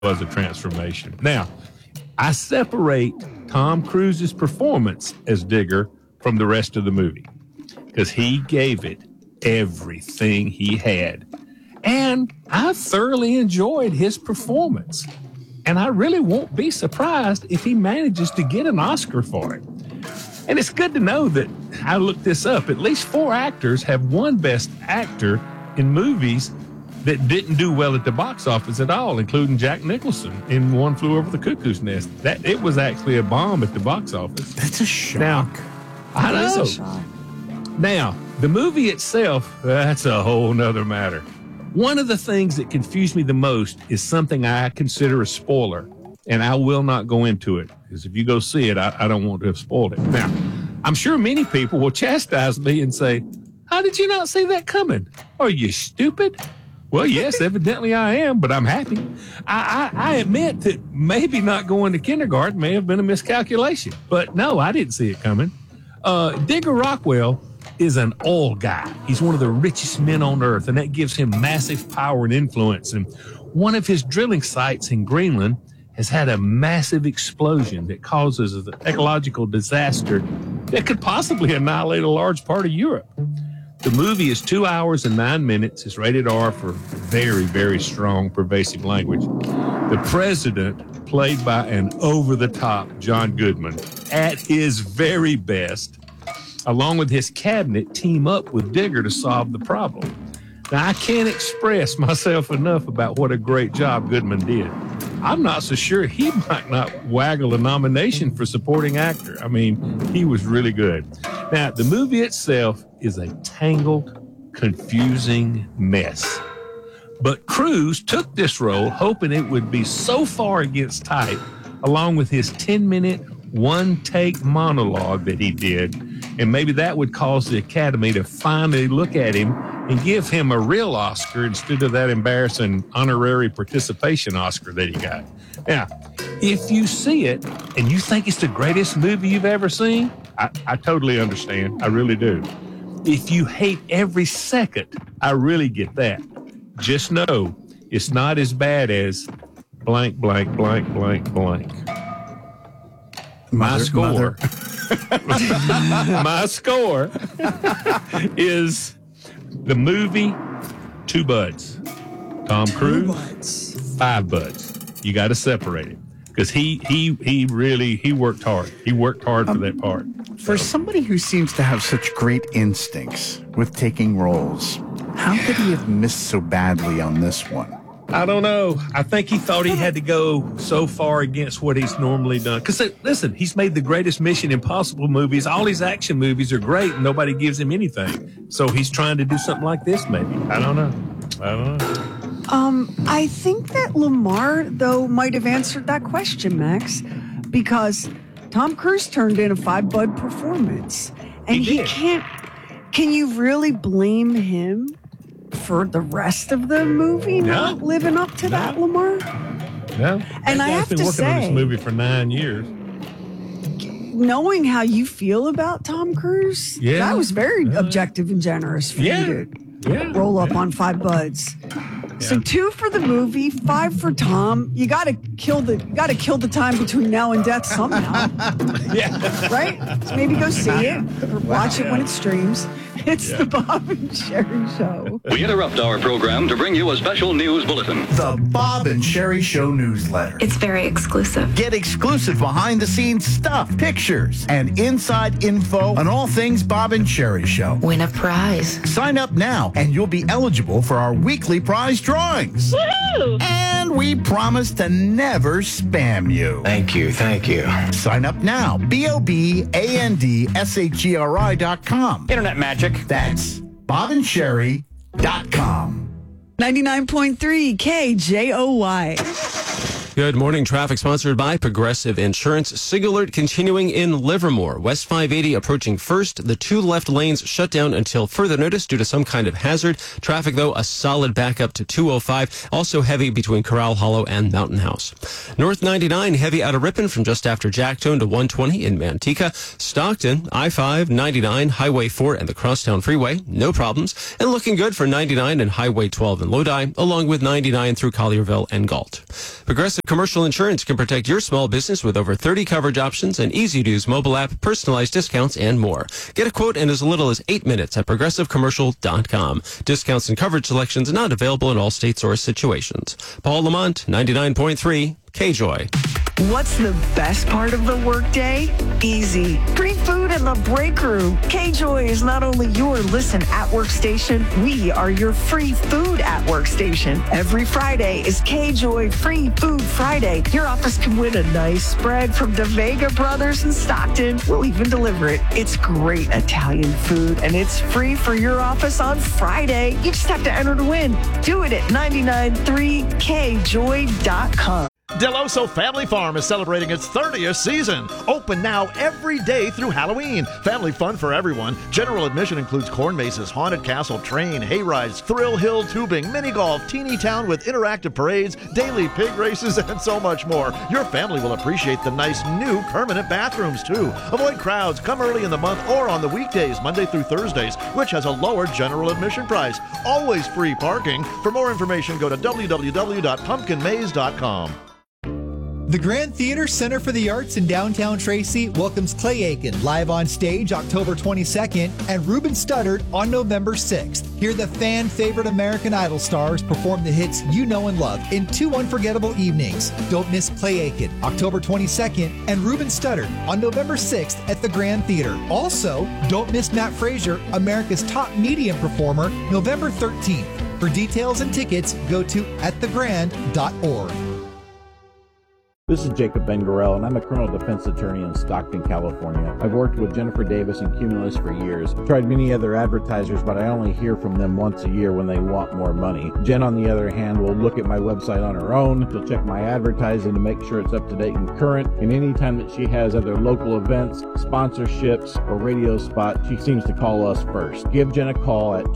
was a transformation. Now, I separate Tom Cruise's performance as Digger from the rest of the movie because he gave it everything he had. And I thoroughly enjoyed his performance. And I really won't be surprised if he manages to get an Oscar for it. And it's good to know that I looked this up. At least 4 actors have won Best Actor in movies that didn't do well at the box office at all, including Jack Nicholson in One Flew Over the Cuckoo's Nest. That it was actually a bomb at the box office. That's a shock. Now, I know. That's a shock. Now, the movie itself, that's a whole nother matter. One of the things that confused me the most is something I consider a spoiler, and I will not go into it, because if you go see it, I don't want to have spoiled it. Now, I'm sure many people will chastise me and say, how did you not see that coming? Are you stupid? Well, yes, evidently I am, but I'm happy. I admit that maybe not going to kindergarten may have been a miscalculation, but no, I didn't see it coming. Digger Rockwell is an oil guy. He's one of the richest men on earth, and that gives him massive power and influence. And one of his drilling sites in Greenland has had a massive explosion that causes an ecological disaster that could possibly annihilate a large part of Europe. The movie is 2 hours and 9 minutes. It's rated R for very, very strong, pervasive language. The president, played by an over-the-top John Goodman, at his very best, along with his cabinet, team up with Digger to solve the problem. Now, I can't express myself enough about what a great job Goodman did. I'm not so sure he might not waggle a nomination for supporting actor. I mean, he was really good. Now, the movie itself is a tangled, confusing mess. But Cruise took this role hoping it would be so far against type, along with his 10-minute, one-take monologue that he did, and maybe that would cause the Academy to finally look at him and give him a real Oscar instead of that embarrassing honorary participation Oscar that he got. Now, if you see it and you think it's the greatest movie you've ever seen, I totally understand. I really do. If you hate every second, I really get that. Just know it's not as bad as blank, blank, blank, blank, blank. My score is the movie 2 buds. Tom Cruise, 5 buds. You got to separate it because he really worked hard. He worked hard for that part. For somebody who seems to have such great instincts with taking roles, how could he have missed so badly on this one? I don't know. I think he thought he had to go so far against what he's normally done. Because, listen, he's made the greatest Mission Impossible movies. All his action movies are great, and nobody gives him anything. So he's trying to do something like this, maybe. I don't know. I think that Lamar, though, might have answered that question, Max, because Tom Cruise turned in a 5-bud performance. And he can't... Can you really blame him for the rest of the movie not living up to that, Lamar? No. And I have to say, he's been working on this movie for 9 years. Knowing how you feel about Tom Cruise, that was very objective and generous for you to roll up on 5 buds. So 2 for the movie, 5 for Tom. You got to kill the time between now and death somehow. Right? So maybe go see it or watch it when it streams. It's the Bob and Sherry Show. We interrupt our program to bring you a special news bulletin. The Bob and Sherry Show newsletter. It's very exclusive. Get exclusive behind-the-scenes stuff, pictures, and inside info on all things Bob and Sherry Show. Win a prize. Sign up now, and you'll be eligible for our weekly prize drawings. Woohoo! And we promise to never spam you. Thank you. Sign up now. BOBANDSHERI.com. Internet magic. That's BobandSherry.com. 99.3 KJOY. Good morning. Traffic sponsored by Progressive Insurance. SIG alert continuing in Livermore. West 580 approaching First. The 2 left lanes shut down until further notice due to some kind of hazard. Traffic, though, a solid backup to 205. Also heavy between Corral Hollow and Mountain House. North 99 heavy out of Ripon from just after Jacktone to 120 in Manteca. Stockton, I-5, 99, Highway 4 and the Crosstown Freeway. No problems. And looking good for 99 and Highway 12 in Lodi, along with 99 through Collierville and Galt. Progressive Commercial Insurance can protect your small business with over 30 coverage options, an easy-to-use mobile app, personalized discounts, and more. Get a quote in as little as 8 minutes at progressivecommercial.com. Discounts and coverage selections not available in all states or situations. Paul Lamont, 99.3, KJOY. What's the best part of the workday? Easy. Free food in the break room. KJOY is not only your listen at work station, we are your free food at work station. Every Friday is KJOY Free Food Friday. Your office can win a nice spread from the Vega Brothers in Stockton. We'll even deliver it. It's great Italian food, and it's free for your office on Friday. You just have to enter to win. Do it at 993kjoy.com. Deloso Family Farm is celebrating its 30th season. Open now every day through Halloween. Family fun for everyone. General admission includes corn mazes, haunted castle, train, hay rides, thrill hill tubing, mini golf, teeny town with interactive parades, daily pig races, and so much more. Your family will appreciate the nice new permanent bathrooms too. Avoid crowds. Come early in the month or on the weekdays, Monday through Thursdays, which has a lower general admission price. Always free parking. For more information, go to www.pumpkinmaze.com. The Grand Theater Center for the Arts in downtown Tracy welcomes Clay Aiken live on stage October 22nd and Ruben Studdard on November 6th. Hear the fan-favorite American Idol stars perform the hits you know and love in 2 unforgettable evenings. Don't miss Clay Aiken October 22nd and Ruben Studdard on November 6th at the Grand Theater. Also, don't miss Matt Frazier, America's top medium performer, November 13th. For details and tickets, go to atthegrand.org. This is Jacob Ben-Gorel, and I'm a criminal defense attorney in Stockton, California. I've worked with Jennifer Davis and Cumulus for years. I've tried many other advertisers, but I only hear from them once a year when they want more money. Jen, on the other hand, will look at my website on her own. She'll check my advertising to make sure it's up to date and current. And anytime that she has other local events, sponsorships, or radio spots, she seems to call us first. Give Jen a call at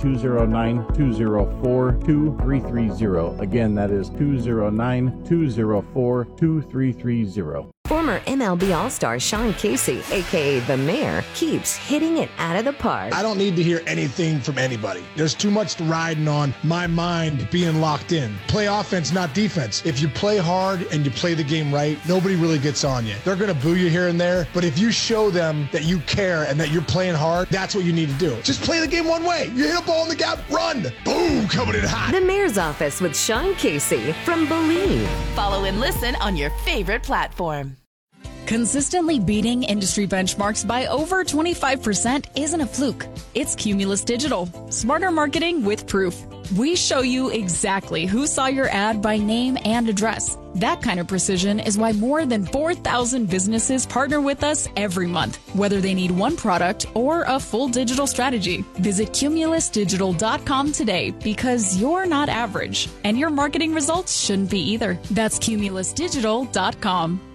209-204-2330. Again, that is 209-204-2330. Former MLB All-Star Sean Casey, a.k.a. The Mayor, keeps hitting it out of the park. I don't need to hear anything from anybody. There's too much riding on my mind being locked in. Play offense, not defense. If you play hard and you play the game right, nobody really gets on you. They're going to boo you here and there, but if you show them that you care and that you're playing hard, that's what you need to do. Just play the game one way. You hit a ball in the gap, run. Boom, coming in hot. The Mayor's Office with Sean Casey from Believe. Follow and listen on your favorite platform. Consistently beating industry benchmarks by over 25% isn't a fluke. It's Cumulus Digital. Smarter marketing with proof. We show you exactly who saw your ad by name and address. That kind of precision is why more than 4,000 businesses partner with us every month, whether they need one product or a full digital strategy. Visit cumulusdigital.com today because you're not average, and your marketing results shouldn't be either. That's cumulusdigital.com.